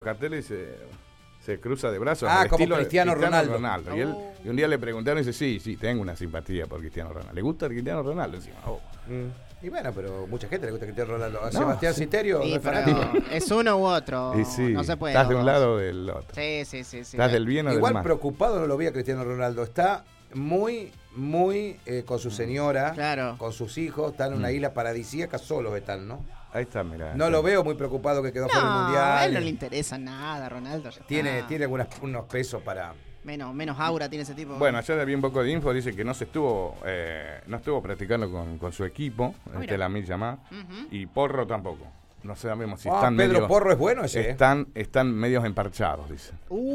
carteles se cruza de brazos. Ah, al como estilo de Cristiano Ronaldo. Y un día le preguntaron y dice, sí, tengo una simpatía por Cristiano Ronaldo. ¿Le gusta Cristiano Ronaldo? Encima, Y bueno, pero mucha gente le gusta Cristiano Ronaldo. A No, Sebastián sí. Citerio Sí, no es pero fanático. es uno u otro. Y sí, No se puede. estás de los un dos. lado o del otro. Sí. Estás del bien o del Igual mal. preocupado no lo vi a Cristiano Ronaldo. Está muy con su señora, Claro. con sus hijos. Está en una isla paradisíaca, solos están, ¿no? Ahí está, mirá. No lo veo muy preocupado que quedó fuera del No, a Mundial. él no le interesa nada, Ronaldo. Ya Tiene está. unos pesos para... Menos aura tiene ese tipo. Bueno, ayer vi un poco de info, dice que no estuvo practicando con su equipo, mira. la Mil llamada, y Porro tampoco. No sabemos si Ah, están Pedro medio, Porro es bueno ese, están medios emparchados, dice.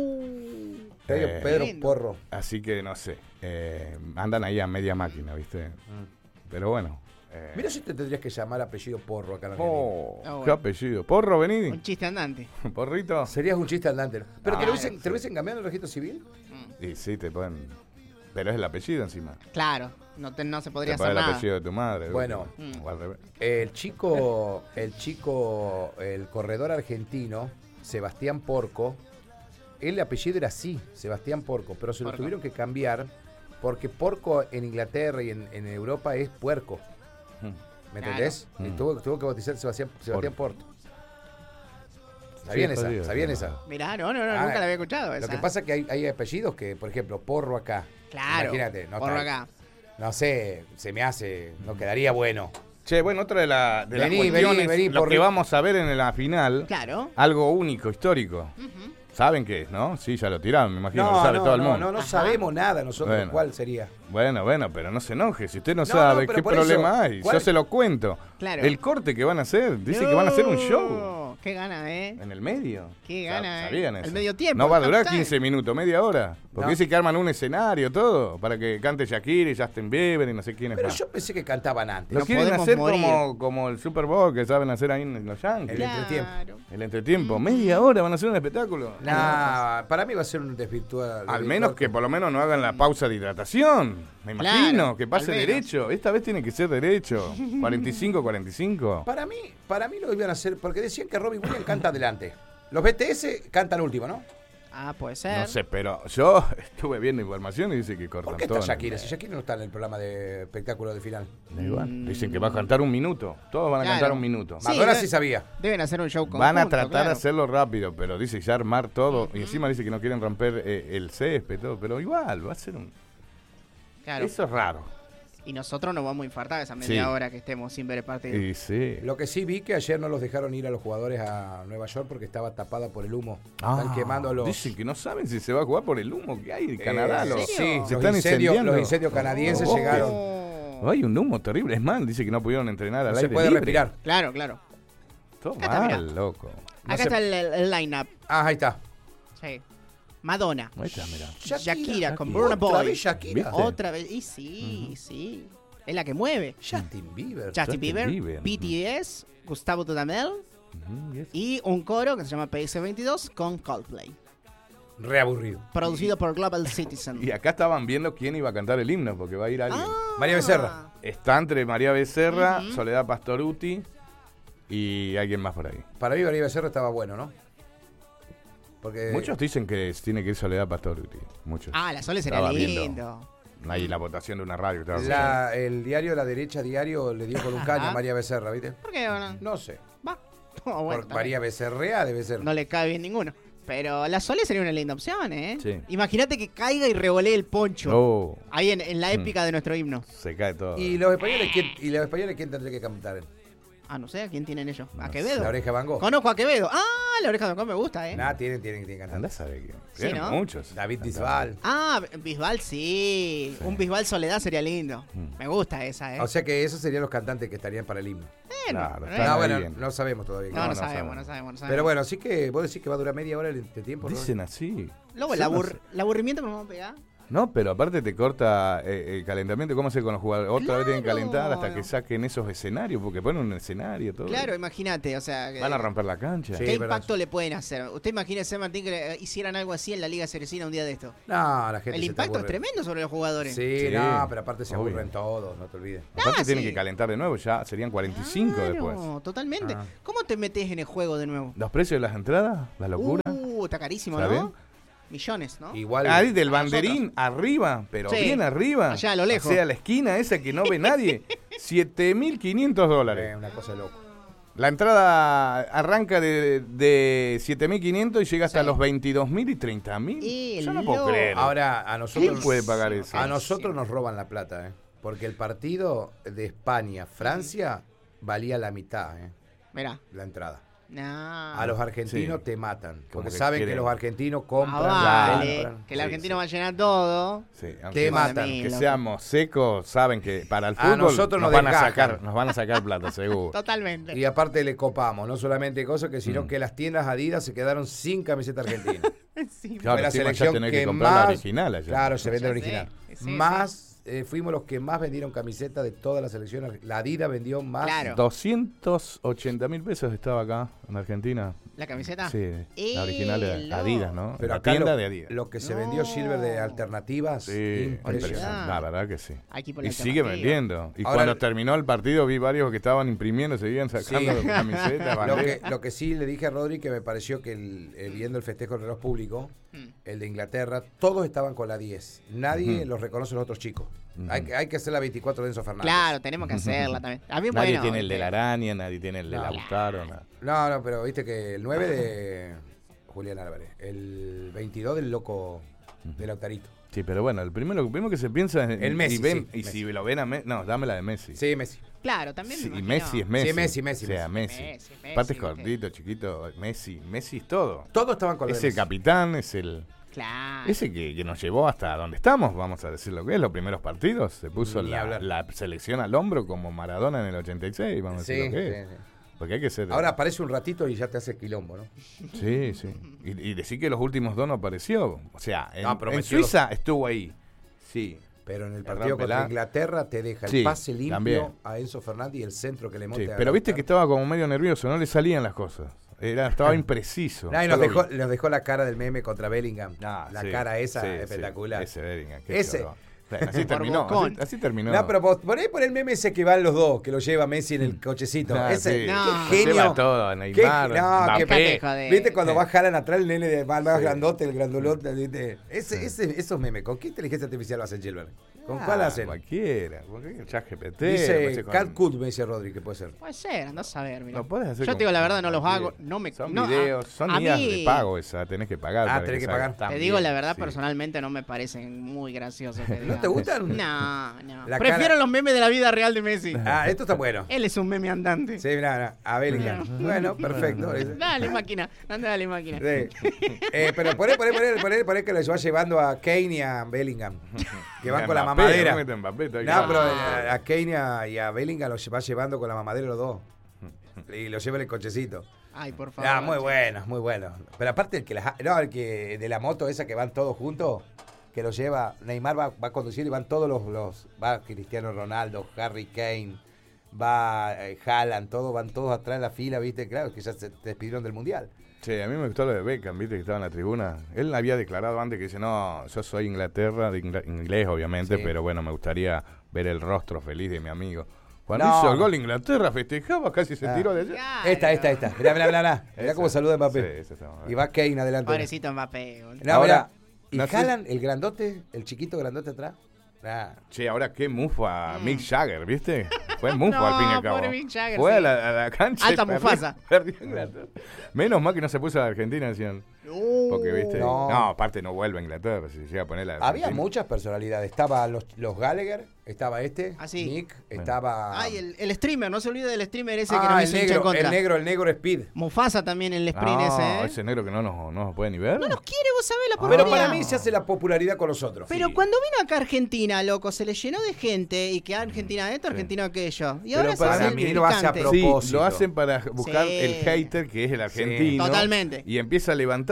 Pedro lindo. Porro. Así que no sé, andan ahí a media máquina, ¿viste? Pero bueno. Mira si te tendrías que llamar apellido Porro acá en Argentina. Oh, bueno. qué apellido. Porro, vení. Un chiste andante. Porrito. Serías un chiste andante. ¿Pero te lo sí. hubiesen cambiado el registro civil? Y sí, te pueden. Pero es el apellido encima. Claro, no se podría Te ponen hacer el nada. apellido de tu madre. Bueno. O al revés. El corredor argentino, Sebastián Porco, el apellido era así, Sebastián Porco, pero se lo Porco. tuvieron que cambiar porque Porco en Inglaterra y en Europa es puerco. ¿Me Claro. entendés? Y tuvo que bautizar Sebastián Porto. ¿Sabían Sí, esa? jodido, ¿Sabían no. esa? Mirá, no, Ah, nunca la había escuchado Lo esa. que pasa es que hay apellidos que, por ejemplo, Porro acá. Claro. Imagínate, no Porro está- acá. No sé, no quedaría bueno. Che, bueno, otra de las Vení, cuestiones, vení, lo por- que vamos a ver en la final, Claro. algo único, histórico. ¿Saben qué es, no? Sí, ya lo tiraron, me imagino, lo sabe todo el mundo. No sabemos nada nosotros. Bueno. ¿Cuál sería? Bueno, pero no se enoje. Si usted no No, sabe no, pero qué por problema eso, hay, ¿cuál? yo se lo cuento. Claro. El corte que van a hacer, dice que van a hacer un show No, Qué gana, en el medio. Qué gana, ¿Sabían El eso? medio tiempo. No va a durar halftime. 15 minutos, media hora. Porque No. dice que arman un escenario, todo, para que cante Shakira y Justin Bieber y no sé quiénes Pero más. yo pensé que cantaban antes. Lo No quieren podemos hacer morir. como el Super Bowl que saben hacer ahí en los Yankees. El entretiempo. El entretiempo. Media hora van a hacer un espectáculo. Nah, para mí va a ser un desvirtuado. Al menos que por lo menos no hagan la pausa de hidratación. Me imagino Claro, que pase al menos. derecho. Esta vez tiene que ser derecho. 45-45. Para mí lo iban a hacer, porque decían que Robbie Williams canta adelante. Los BTS cantan último, ¿no? Ah, puede ser. No sé, pero yo estuve viendo información y dice que cortan ¿Por qué todo. está en el Shakira? medio. Si Shakira no está en el programa de espectáculo de final. Da igual. Dicen que va a cantar un minuto. Todos van a Claro. cantar un minuto. Sí, Madonna deben- sí sabía. Deben hacer un show conjunto. Van a tratar claro. de hacerlo rápido, pero dice ya armar todo. Y encima dice que no quieren romper el césped, todo. Pero igual, va a ser un. Claro. Eso es raro. Y nosotros nos vamos a infartar esa media Sí. hora que estemos sin ver el partido. Y sí. Lo que sí vi que ayer no los dejaron ir a los jugadores a Nueva York porque estaba tapada por el humo. Están quemando los... Dicen que no saben si se va a jugar por el humo que hay en Canadá. ¿En Los, serio? se Los están incendios incendiando. canadienses Oh. llegaron. Oh. Hay un humo terrible. Es más, dice que no pudieron entrenar al No se aire puede libre. respirar. Claro. Todo Acá está, mal, mirá. loco. No Acá se- está el line-up. Ah, ahí está. Sí. Madonna. Ahí está, mirá. Shakira con Shakira. Burna Otra Boy. vez Shakira. ¿Viste? Otra vez. Y sí, sí. Es la que mueve. Justin Bieber. Justin Bieber, Bieber. BTS, Gustavo Dudamel y un coro que se llama PS22 con Coldplay. Reaburrido. Producido por Global Citizen. Y acá estaban viendo quién iba a cantar el himno, porque va a ir alguien. Ah. María Becerra. Está entre María Becerra, Ujú. Soledad Pastoruti y alguien más por ahí. Para mí María Becerra estaba bueno, ¿no? Porque Muchos dicen que tiene que ir Soledad Pastoruti. Muchos. Ah, la Sole sería Estaba lindo. viendo. Ahí la votación de una radio. que estaba escuchando. el diario La Derecha Diario le dio con un caño a Ajá. María Becerra, ¿viste? ¿Por qué no? No sé. Va. No, bueno, Por María Becerrea debe ser. no le cae bien ninguno. Pero la Sole sería una linda opción, ¿eh? Sí. Imagínate que caiga y revolee el poncho. Oh, Ahí en la épica de nuestro himno. se cae todo. ¿Y los españoles quién tendría que cantar? Ah, no sé, ¿a quién tienen ellos? No ¿A sé. Quevedo? La Oreja Van Gogh. Conozco a Quevedo. Ah, la Oreja de Van Gogh me gusta, ¿eh? Nada, tienen que cantar. Andá a saber quién. Sí, Tienen ¿no? muchos. David Bisbal. Ah, Bisbal sí. Un Bisbal Soledad sería lindo. Mm. Me gusta esa, ¿eh? O sea que esos serían los cantantes que estarían para el himno. Bueno, claro, pero están No, ahí bueno, bien. no sabemos todavía. no, no no sabemos, sabemos. no sabemos. Pero bueno, así que vos decís que va a durar media hora el tiempo, ¿no? Dicen así. Luego Yo no sé. el aburrimiento que nos vamos a pegar. No, pero aparte te corta el calentamiento. ¿Cómo hacer con los jugadores? Otra vez tienen que calentar hasta que saquen esos escenarios, porque ponen un escenario todo. Claro, imagínate, o sea... Van a romper la cancha. Sí, ¿Qué pero impacto le pueden hacer? ¿Usted imagínese, Martín, que hicieran algo así en la Liga Ceresina un día de esto? No, la gente El se impacto te es aburre. tremendo sobre los jugadores. Sí, Sí, no, pero aparte se obvio. aburren todos, no te olvides. Aparte tienen sí. que calentar de nuevo, ya serían 45 después. Claro, totalmente. Ah. ¿Cómo te metes en el juego de nuevo? ¿Los precios de las entradas? ¿La locura? Está carísimo, ¿Está ¿no? bien? Millones, ¿no? Igual. Ahí del a banderín arriba, pero Sí, bien arriba. allá a lo lejos. O sea, la esquina esa que no ve nadie. $7.500. Una cosa de loco. La entrada arranca de 7.500 y llega hasta Sí. los 22.000 y 30.000. Yo no puedo loco. creer. Ahora, a ¿Quién nosotros, puede pagar eso? a nosotros nos roban la plata, porque el partido de España-Francia valía la mitad, Mirá. la entrada. No. A los argentinos Sí. te matan, Como porque que saben que quieren- los argentinos compran. Vale, compran. que el Sí, argentino sí. va a llenar todo. Sí, Te aunque, matan. que loco. seamos secos, saben que para el A fútbol nosotros nos nos van a desgajan. sacar, nos van a sacar plata, seguro. Totalmente. Y aparte le copamos, no solamente cosas, sino que las tiendas Adidas se quedaron sin camiseta argentina. Sí. Claro, Fue la encima ya selección tenés que que comprar la más- original allá. Claro, se vende Ya original. sé, sí, Más, fuimos los que más vendieron camisetas de toda la selección. La Adidas vendió más. Claro. 280.000 pesos estaba acá en Argentina. ¿La camiseta? Sí, la original de loco. Adidas, ¿no? Pero la acá tienda lo, de Adidas. lo que se No. vendió Silver de alternativas, Sí, impresionante. la verdad que sí. Aquí por la Y sigue alternativa. vendiendo. Y Ahora- cuando terminó el partido vi varios que estaban imprimiendo, seguían sacando Sí. camisetas, Lo banderas. lo que sí le dije a Rodri que me pareció que viendo el festejo del reloj público, Mm. el de Inglaterra, todos estaban con la 10. Nadie los reconoce los otros chicos. Hay que hacer la 24 de Enzo Fernández. Claro, tenemos que hacerla también. A mí, Nadie bueno, tiene el de la araña, nadie tiene el de No. Lautaro. nada. No, pero viste que el 9 de Julián Álvarez, el 22 del loco de Lautarito. Sí, pero bueno, lo primero que se piensa es El Messi, y, ven, sí, y Messi. si lo ven a Messi, no, dame la de Messi. Sí, Messi. Claro, también Sí, me y imagino. Messi es Messi. Sí, Messi, O sea, Messi. Messi. Messi, Aparte es Messi. gordito, chiquito, Messi es todo. Todos estaban con la Es de el Messi. capitán, es el... Claro. Ese que nos llevó hasta donde estamos, vamos a decir lo que es, los primeros partidos. Se puso Ni hablar. la selección al hombro como Maradona en el 86, vamos a decir Sí, lo que es. sí, sí. Porque hay que ser... Ahora aparece un ratito y ya te hace quilombo, ¿no? Sí, sí. Y decir que los últimos dos no apareció. O sea, No, pero en metió Suiza estuvo ahí. Sí. Pero en el Error partido contra pelá. Inglaterra te deja el Sí, pase limpio también. a Enzo Fernández y el centro que le Sí, monta. pero viste que estaba como medio nervioso, no le salían las cosas. Estaba impreciso. No, y Yo nos lo vi. dejó la cara del meme contra Bellingham. Ah, la sí, cara esa sí, espectacular. sí. Ese Bellingham, qué Ese. chorro. Bueno, así Por terminó. bocón. Así terminó. No, pero por ahí por el meme ese que van los dos, que lo lleva Messi en el cochecito. Ah, Ese, sí. No. qué genio. Lleva todo, Neymar, Qué- no, Mbappé. Déjate joder. ¿Viste cuando va Haaland atrás el nene de más Sí. grandote, el grandulote? ¿Viste? Esos memes, ¿con qué inteligencia artificial lo hacen Gilbert? ¿Con cuál hacen? Cualquiera. ChatGPT. Dice con- Cat Cut, me dice Rodri, que puede ser. Puede ser, andás a ver, mira. Lo podés hacer Yo con- te digo la verdad, no con los hago. cualquiera. No me Son no, videos, son a ideas mí- de pago esa, tenés que pagar. Ah, para tenés que salga pagar. tan Te digo bien, la verdad, sí. personalmente no me parecen muy graciosos. que ¿No te digamos. gustan? No, no. La Prefiero cara- los memes de la vida real de Messi. Ah, esto está bueno. Él es un meme andante. Sí, mirá, a Bellingham. Bueno, perfecto. Dale, máquina. Anda, dale, máquina. Sí. Pero por ahí que los va llevando a Kane y a Bellingham. Que van con la Mbappé, mamadera. no meten Mbappé, está No, bien. pero a Kane y a Bellingham los va llevando con la mamadera los dos. Y los lleva en el cochecito. Ay, por favor. Ah, muy bueno, muy bueno. Pero aparte el que de la moto esa que van todos juntos, que lo lleva, Neymar va a conducir y van todos va Cristiano Ronaldo, Harry Kane, va Haaland, van todos atrás en la fila, viste, claro, que ya se despidieron del Mundial. Sí, a mí me gustó lo de Beckham, viste que estaba en la tribuna. Él había declarado antes que dice, no, yo soy Inglaterra, inglés obviamente, Sí. pero bueno, me gustaría ver el rostro feliz de mi amigo. Cuando No. hizo el gol Inglaterra, festejaba, casi se Ah. tiró de allá. Claro. Esta. Mirá Esa. cómo saluda Mbappé. Sí, esa está muy Y va Kane adelante. Pobrecito Mbappé. boludo. No, Ahora, mirá. Y no sé- Haaland, el grandote, el chiquito grandote atrás. Ah. Che, ahora qué mufa Mick Jagger, ¿viste? Fue mufo No, al fin y al cabo. pobre Mick Jagger, Fue sí. a la cancha. y Alta perdió- Mufasa. perdió Inglaterra. Menos mal que no se puso a Argentina, decían. Porque, ¿viste? No. No, aparte no vuelve a Inglaterra, si llega a poner la Había Argentina. muchas personalidades. Estaba los Gallagher, estaba Ah, sí. Nick, estaba. Ay, el streamer, no se olvide del streamer ese que nos el hizo hincha en contra. el negro Speed. Mufasa también en el sprint No, ese, ¿eh? ese negro que no nos puede ni ver. No nos quiere, vos sabés la Pero popularidad. para mí se hace la popularidad con los otros. Pero Sí. cuando vino acá a Argentina, loco, se le llenó de gente y que Argentina esto, Argentina aquello. Y Pero ahora se para hace mí el lo hace a picante. propósito. Sí, lo hacen para buscar Sí. el hater que es el argentino. Totalmente. Y empieza a levantar, o sea, hace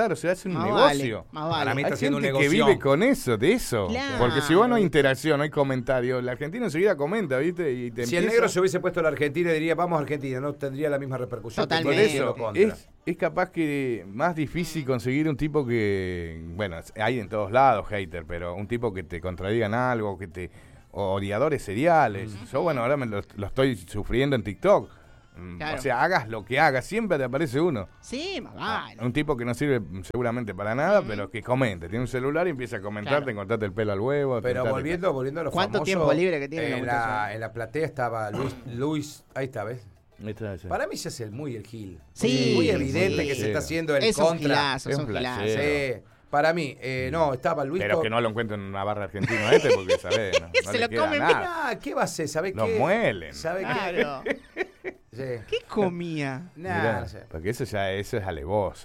un Más negocio. Más vale. Para mí está Hay haciendo un gente que negocio. vive con eso, de eso. Claro. Porque si vos no hay interacción, no hay comentario, el argentino enseguida comenta, ¿viste? Y te Si el empieza- negro se hubiese puesto a la Argentina, diría, vamos a Argentina, no tendría la misma repercusión. que Totalmente. tiene Por lo eso, contra. es capaz que más difícil conseguir un tipo que, bueno, hay en todos lados hater, pero un tipo que te contradigan algo, o odiadores seriales. Yo, bueno, ahora lo estoy sufriendo en TikTok. Claro. O sea, hagas lo que hagas, siempre te aparece uno. Sí, más vale. Un tipo que no sirve seguramente para nada, pero que comente. Tiene un celular y empieza a comentarte, Claro. cortarte el pelo al huevo. Pero tentarte- volviendo a los ¿Cuánto famosos, tiempo libre que tiene la en muchacha? en la platea estaba Luis, ahí está, ¿ves? Ahí está, sí. Para mí se hace muy el gil. Sí, Muy evidente sí. que se está haciendo el Es un contra. gilazo, Es es un un gilazo. flashero. Sí, para mí, no, estaba Luis. Pero que no lo encuentro en una barra argentina porque, ¿sabes? No, Se le lo queda comen nada. Ah, ¿qué va a hacer? ¿Sabe Lo qué? muelen. ¿Sabe qué? Claro. Sí. ¿Qué comía? Nah, Mirá, no sé. porque eso es alevoso.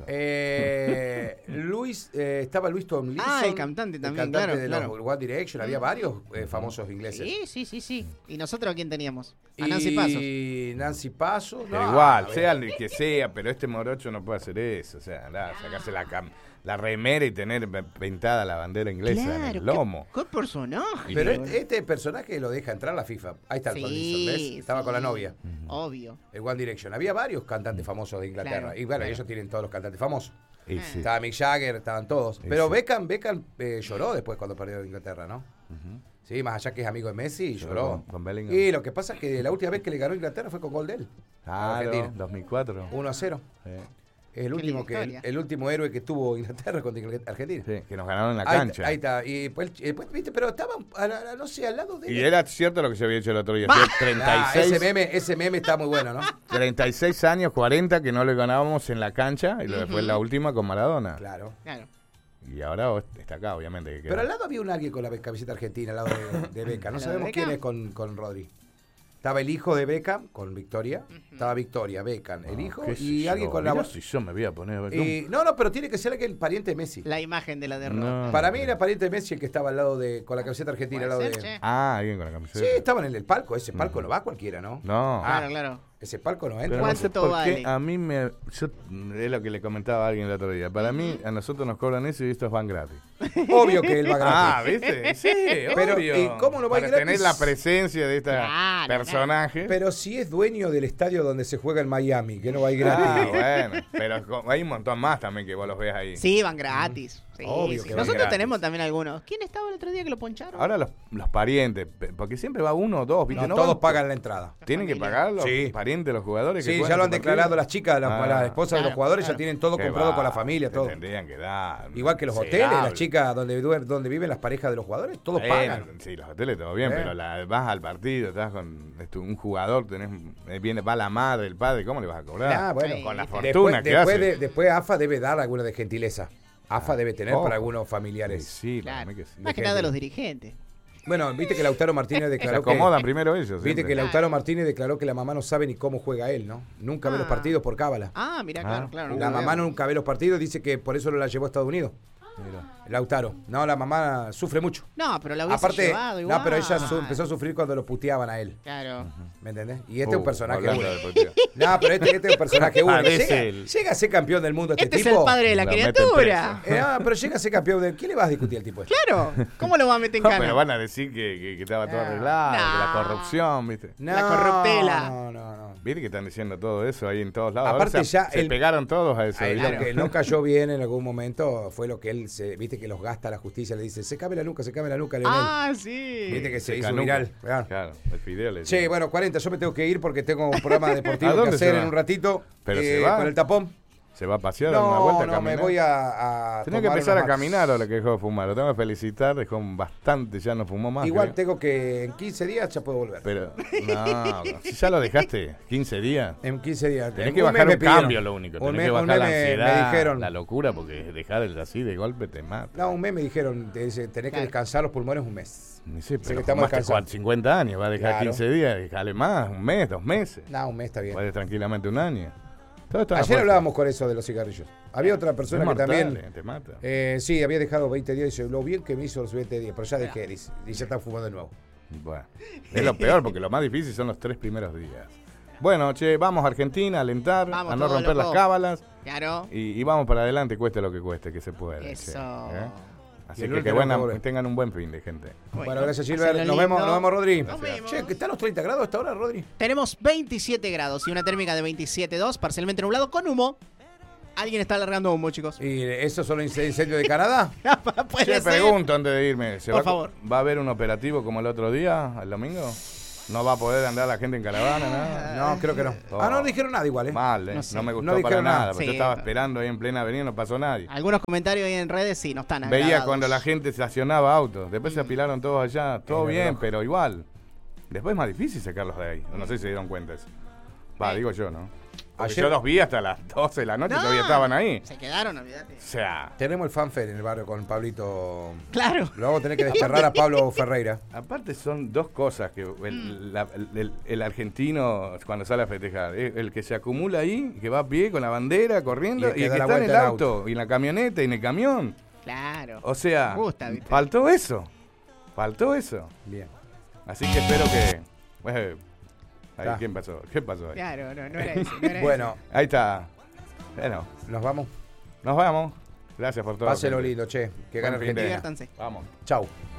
Luis, estaba Luis Tomlinson. Ah, el cantante también, claro, de claro. los One Direction. Había varios famosos ingleses. Sí. ¿Y nosotros a quién teníamos? A Nancy Pasos. Y Nancy Pasos. Pero no, igual, a ver. sea el que sea, pero este morocho no puede hacer eso. O sea, sacarse la remera y tener pintada la bandera inglesa en el lomo. ¿Qué personaje? Pero este personaje lo deja entrar a la FIFA. Ahí está el Tomlinson, ¿ves? Estaba con la novia. Obvio. El One Direction. Había varios cantantes famosos de Inglaterra. Claro, Y bueno, claro. ellos tienen todos los cantantes famosos. Y sí. Estaba Mick Jagger, estaban todos. Sí, Pero sí. Beckham lloró después cuando perdió Inglaterra, ¿no? Sí, más allá que es amigo de Messi, lloró. Con Bellingham. Y lo que pasa es que la última vez que le ganó Inglaterra fue con gol de él. A Claro, Argentina. 2004. 1-0. Sí. Es el linda último historia. el último héroe que tuvo Inglaterra contra Argentina. Sí, que nos ganaron en la Ahí, cancha. ahí está. Y después, viste, pero estaban, no sé, al lado de Y él. era cierto lo que se había hecho el otro día. Ah, 36, ese meme está muy bueno, ¿no? 36 años, 40 que no le ganábamos en la cancha y después la última con Maradona. Claro. Claro. Y ahora está acá, obviamente. Que Pero al lado había un alguien con la camiseta argentina, al lado de Beckham. No ¿Al lado sabemos de quién Beckham? es con Rodri. Estaba el hijo de Beckham con Victoria. Estaba Victoria, Beckham, el hijo ¿Qué sé y alguien yo? con la Mirá si yo me voy a poner a ver no, pero tiene que ser alguien pariente de Messi. La imagen de la derrota. No. Para mí era pariente de Messi el que estaba al lado con la camiseta argentina al lado Puede de. ser, che. Ah, alguien con la camiseta. Sí, estaban en el palco. Ese palco no va cualquiera, ¿no? No. Claro, claro. Ese palco no Pero entra. no sé ¿Cuánto por vale? qué a mí es lo que le comentaba a alguien el otro día. Para mí, a nosotros nos cobran eso y estos van gratis. Obvio que él va gratis. ¿viste? Sí, Pero, obvio. ¿y cómo no va a ir Para tener gratis? la presencia de este Claro, personaje. Pero si es dueño del estadio donde se juega en Miami, que no va a ir Ah, gratis. bueno. Pero hay un montón más también que vos los ves ahí. Sí, van gratis. Sí, Obvio sí. que van Nosotros gratis. tenemos también algunos. ¿Quién estaba el otro día que lo poncharon? Ahora los parientes, porque siempre va uno o dos, ¿viste? No, No todos van- pagan la entrada. Tienen que familia. pagar los Sí. parientes de los jugadores. que Sí, juegan ya lo han ese declarado partido. las chicas, las esposas de los claro, jugadores, claro. ya tienen todo Qué comprado con la va, familia, te todo. tendrían que dar. Igual que los Se hoteles, las habla. chicas donde viven las parejas de los jugadores, todos Bueno, pagan. Sí, los hoteles todo bien, Eh. pero vas al partido, estás con un jugador, va la madre, el padre, ¿cómo le vas a cobrar? Ah, bueno. Sí. Con la Después- fortuna que hace. Después AFA debe dar alguna de gentileza. AFA debe tener Ojo. para algunos familiares. Sí, para Claro. mí que sí. Más que nada de los dirigentes. Bueno, viste que Lautaro Martínez Se declaró acomodan primero ellos. Viste siempre. que Lautaro Martínez declaró que la mamá no sabe ni cómo juega él, ¿no? Nunca ve los partidos por cábala. Ah, mira, Ah. claro. La mamá nunca ve los partidos, dice que por eso no la llevó a Estados Unidos. Mira. Lautaro. No, la mamá sufre mucho. No, pero la hubiese Aparte, llevado igual. no, pero ella empezó a sufrir cuando lo puteaban a él. Claro. ¿Me entendés? Y este es un personaje hablando único. de deportivo. No, pero este es un personaje único. Parece Llega a ser campeón del mundo este Este es tipo. el padre de la La meten criatura. Pero llega a ser campeón del. ¿Quién le vas a discutir al tipo este? Claro. ¿Cómo lo va a meter en No, cana? pero van a decir que estaba todo No. arreglado, que la No. corrupción, ¿viste? La corruptela. No. ¿Viste que están diciendo todo eso ahí en todos lados? Aparte Ahora ya se el- pegaron todos a eso. Ahí ¿viste? lo que no cayó bien en algún momento fue lo que él viste que los gasta la justicia, le dice, secame la nuca, Leonel. Ah, sí. Viste que se hizo canuco. viral. Claro. Claro, el fideo le Che, bueno, 40, yo me tengo que ir porque tengo un programa ¿A deportivo que dónde se hacer va? en un ratito. Pero se va. Con el tapón. ¿Se va a pasear a dar una vuelta a No, caminar? me voy a Tenía que tomar empezar a unos caminar mates. ahora que dejó de fumar. Lo tengo que felicitar, dejó bastante, ya no fumó más. Igual creo. tengo que en 15 días ya puedo volver. Pero, no, si ya lo dejaste, 15 días. En 15 días. Tenés En que mes bajar me un pidieron. cambio, lo único. Un Tenés mes- que un bajar la mes me ansiedad, dijeron. la locura, porque dejar el así de golpe te mata. No, un mes me dijeron, tenés que Claro. descansar los pulmones un mes. Ni sé, que pero estamos fumaste descansando. 50 años, va a dejar Claro. 15 días, dejale más, un mes, 2 meses. No, un mes está bien. Puedes tranquilamente un año. Todo está a Ayer fuerza. hablábamos con eso de los cigarrillos. Había otra persona Es que mortal, también... te mata. Sí, había dejado 20 días y dice, lo bien que me hizo los 20 días, pero ya dejé, dice, y ya está fumando de nuevo. Bueno, es lo peor, porque lo más difícil son los 3 primeros días. Bueno, che, vamos a Argentina a alentar, Vamos, a no todo romper loco. las cábalas Claro. y vamos para adelante, cueste lo que cueste, que se puede. Eso. che, ¿eh? Así Y el que último que buena, volver. tengan un buen fin de gente. Bueno, gracias, hacerlo Silver. Nos vemos, lindo. Rodri. Nos vemos. Che, ¿qué están los 30 grados hasta ahora, Rodri? Tenemos 27 grados y una térmica de 27,2, parcialmente nublado con humo. Alguien está alargando humo, chicos. ¿Y eso son los incendios de Canadá? Puede Che, ser. pregunto antes de irme, Por favor. ¿va a haber un operativo como el otro día, el domingo? ¿No va a poder andar la gente en caravana, nada? No, creo que no. Oh. No dijeron nada igual, ¿eh? Mal, No no, sé. me gustó No para dijeron nada, nada. porque yo Sí. estaba esperando ahí en plena avenida, no pasó nadie. Algunos comentarios ahí en redes sí, no están Veía agradados. cuando la gente estacionaba autos, después se apilaron todos allá, todo En el bien, reloj. pero igual. Después es más difícil sacarlos de ahí, no sé si se dieron cuenta eso. Va, digo yo, ¿no? Porque Ayer- yo los vi hasta las 12 de la noche y No. todavía estaban ahí. Se quedaron, olvídate. O sea, Tenemos el fanfare en el barrio con Pablito. Claro. Lo vamos a tener que desterrar a Pablo Ferreira. aparte son dos cosas que el argentino cuando sale a festejar, el que se acumula ahí, que va a pie con la bandera corriendo Y el y que el da que la está en el vuelta en auto y en la camioneta y en el camión. Claro. O sea, Me gusta, ¿viste? faltó eso. Faltó eso. Bien. Así que espero que. Ahí, Ta. ¿quién pasó? ¿Qué pasó ahí? Claro, no era eso. No era Bueno, Ahí está. Bueno, nos vamos. nos vamos. Gracias por todo. Páselo gente. lindo, che. Que gane Buen fin de- Argentina. Diviértanse. Vamos. Chau.